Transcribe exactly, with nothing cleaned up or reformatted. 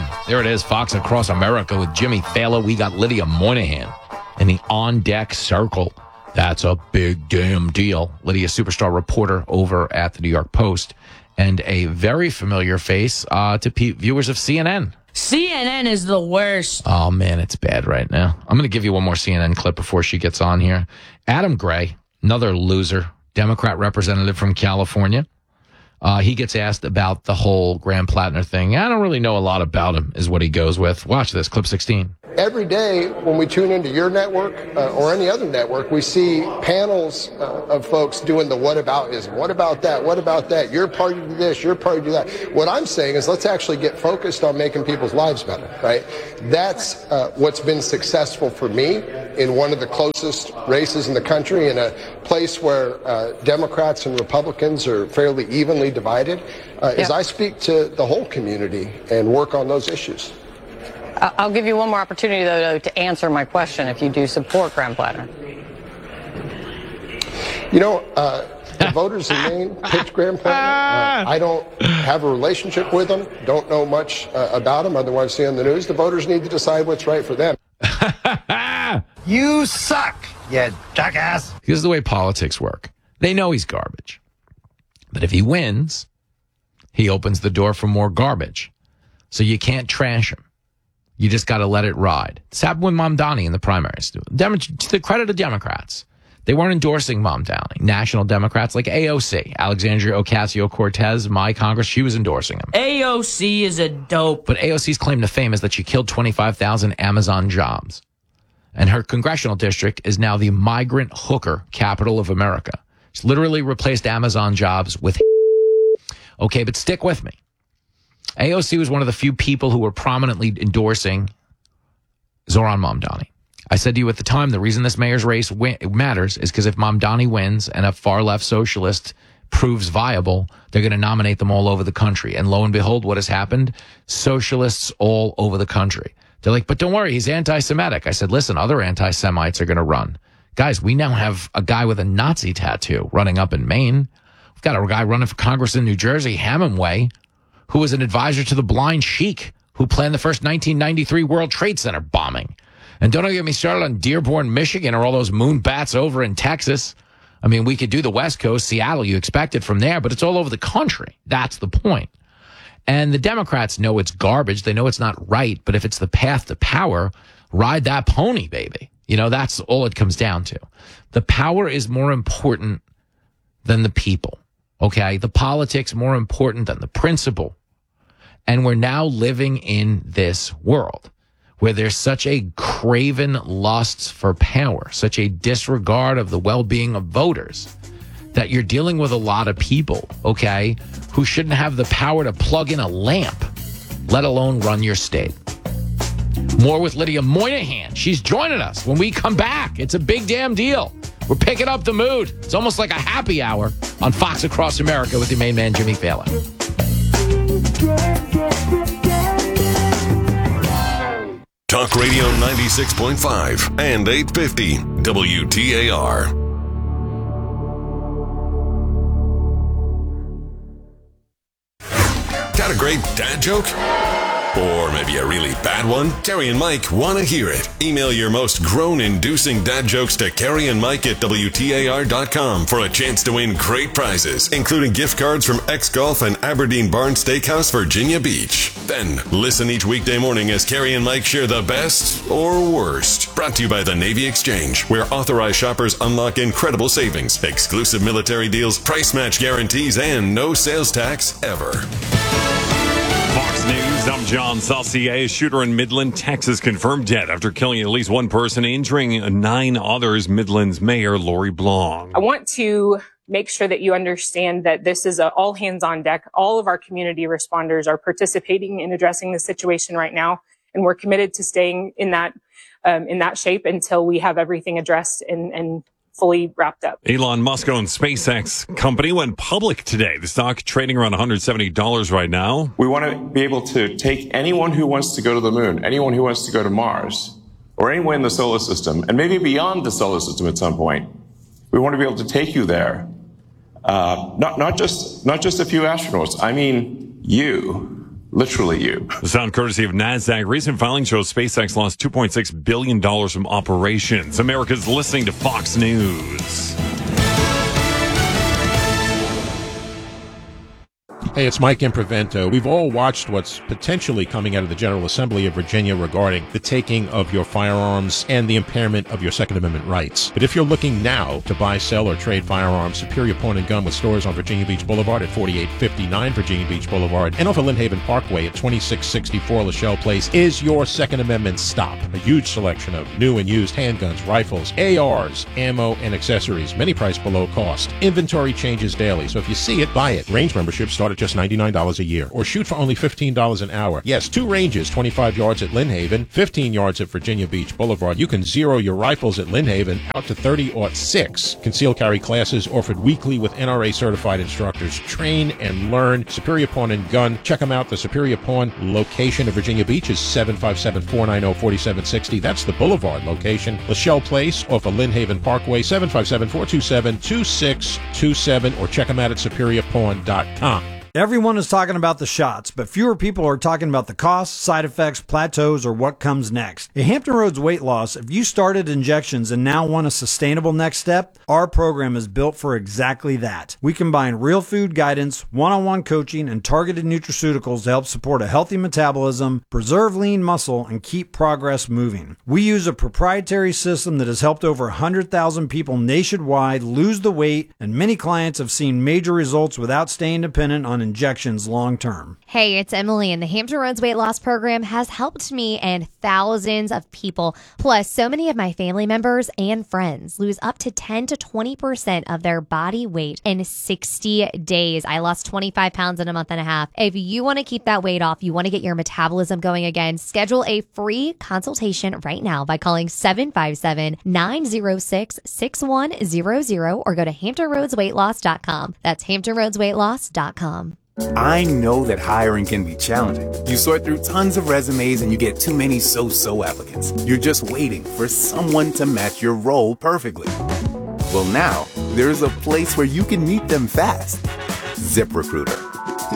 There it is, Fox Across America with Jimmy Fallon. We got Lydia Moynihan in the on-deck circle. That's a big damn deal. Lydia, superstar reporter over at the New York Post, and a very familiar face uh, to pe- viewers of C N N. C N N is the worst. Oh, man, it's bad right now. I'm going to give you one more C N N clip before she gets on here. Adam Gray, another loser, Democrat representative from California. Uh, he gets asked about the whole Graham Plattner thing. I don't really know a lot about him, is what he goes with. Watch this, clip sixteen. Every day when we tune into your network uh, or any other network, we see panels uh, of folks doing the whataboutism. What about that? What about that? You're party to this, you're party to that. What I'm saying is let's actually get focused on making people's lives better, right? That's uh, what's been successful for me in one of the closest races in the country, in a place where uh, Democrats and Republicans are fairly evenly divided, uh, yep. is I speak to the whole community and work on those issues. I'll give you one more opportunity, though, to answer my question if you do support Graham Plattner. You know, uh, the voters in Maine picked Graham Plattner. Uh, I don't have a relationship with him, don't know much uh, about him other than what I see on the news. The voters need to decide what's right for them. You suck, you jackass. Here's the way politics work. They know he's garbage. But if he wins, he opens the door for more garbage. So you can't trash him. You just got to let it ride. This happened with Mamdani in the primaries. Dem- to the credit of Democrats, they weren't endorsing Mamdani. National Democrats like A O C, Alexandria Ocasio-Cortez, my Congress, she was endorsing him. A O C is a dope. But A O C's claim to fame is that she killed twenty-five thousand Amazon jobs. And her congressional district is now the migrant hooker capital of America. She's literally replaced Amazon jobs with... Okay, but stick with me. A O C was one of the few people who were prominently endorsing Zohran Mamdani. I said to you at the time, the reason this mayor's race win- matters is because if Mamdani wins and a far-left socialist proves viable, they're going to nominate them all over the country. And lo and behold, what has happened? Socialists all over the country. They're like, but don't worry, he's anti-Semitic. I said, listen, other anti-Semites are going to run. Guys, we now have a guy with a Nazi tattoo running up in Maine. We've got a guy running for Congress in New Jersey, Hemingway, who was an advisor to the blind sheik who planned the first nineteen ninety-three World Trade Center bombing. And don't get me started on Dearborn, Michigan, or all those moon bats over in Texas. I mean, we could do the West Coast, Seattle, you expect it from there, but it's all over the country. That's the point. And the Democrats know it's garbage. They know it's not right, but if it's the path to power, ride that pony, baby. You know, that's all it comes down to. The power is more important than the people. Okay, the politics more important than the principle. And we're now living in this world where there's such a craven lust for power, such a disregard of the well-being of voters, that you're dealing with a lot of people, okay, who shouldn't have the power to plug in a lamp, let alone run your state. More with Lydia Moynihan. She's joining us when we come back. It's a big damn deal. We're picking up the mood. It's almost like a happy hour on Fox Across America with your main man, Jimmy Fallon. Talk Radio ninety-six point five and eight fifty W T A R. Got a great dad joke? Or maybe a really bad one? Carrie and Mike want to hear it. Email your most groan-inducing dad jokes to Carrie and Mike at W T A R dot com for a chance to win great prizes, including gift cards from X-Golf and Aberdeen Barn Steakhouse, Virginia Beach. Then, listen each weekday morning as Carrie and Mike share the best or worst. Brought to you by the Navy Exchange, where authorized shoppers unlock incredible savings, exclusive military deals, price match guarantees, and no sales tax ever. Fox News, I'm John Saucier. A shooter in Midland, Texas, confirmed dead after killing at least one person, injuring nine others. Midland's Mayor Lori Blanc. I want to make sure that you understand that this is a all hands on deck. All of our community responders are participating in addressing the situation right now, and we're committed to staying in that um, in that shape until we have everything addressed and, and fully wrapped up. Elon Musk owned SpaceX company went public today. The stock trading around one hundred seventy dollars right now. We want to be able to take anyone who wants to go to the moon, anyone who wants to go to Mars, or anywhere in the solar system, and maybe beyond the solar system at some point. We want to be able to take you there. Uh, not, not just, not just a few astronauts. I mean, you Literally you. The sound courtesy of NASDAQ. Recent filing shows SpaceX lost two point six billion dollars from operations. America's listening to Fox News. Hey, it's Mike Improvento. We've all watched what's potentially coming out of the General Assembly of Virginia regarding the taking of your firearms and the impairment of your Second Amendment rights. But if you're looking now to buy, sell, or trade firearms, Superior Pawn and Gun with stores on Virginia Beach Boulevard at forty-eight fifty-nine Virginia Beach Boulevard and off of Lynnhaven Parkway at twenty-six sixty-four Lachelle Place is your Second Amendment stop. A huge selection of new and used handguns, rifles, A Rs, ammo, and accessories, many priced below cost. Inventory changes daily, so if you see it, buy it. Range memberships start at just ninety-nine dollars a year, or shoot for only fifteen dollars an hour. Yes, two ranges, twenty-five yards at Lynnhaven, fifteen yards at Virginia Beach Boulevard. You can zero your rifles at Lynnhaven out to thirty or six. Concealed carry classes offered weekly with N R A certified instructors. Train and learn. Superior Pawn and Gun. Check them out. The Superior Pawn location of Virginia Beach is seven five seven, four nine zero, four seven six zero. That's the Boulevard location. Lachelle Place off of Lynnhaven Parkway, seven five seven, four two seven, two six two seven, or check them out at superior pawn dot com. Everyone is talking about the shots, but fewer people are talking about the costs, side effects, plateaus, or what comes next. At Hampton Roads Weight Loss, if you started injections and now want a sustainable next step, our program is built for exactly that. We combine real food guidance, one-on-one coaching, and targeted nutraceuticals to help support a healthy metabolism, preserve lean muscle, and keep progress moving. We use a proprietary system that has helped over one hundred thousand people nationwide lose the weight, and many clients have seen major results without staying dependent on injections long term. Hey, it's Emily, and the Hampton Roads Weight Loss Program has helped me and thousands of people. Plus, so many of my family members and friends lose up to ten to twenty percent of their body weight in sixty days. I lost twenty-five pounds in a month and a half. If you want to keep that weight off, you want to get your metabolism going again, schedule a free consultation right now by calling seven five seven, nine zero six, six one zero zero or go to hampton roads weight loss dot com. That's hampton roads weight loss dot com. I know that hiring can be challenging. You sort through tons of resumes and you get too many so-so applicants. You're just waiting for someone to match your role perfectly. Well, now there's a place where you can meet them fast. ZipRecruiter.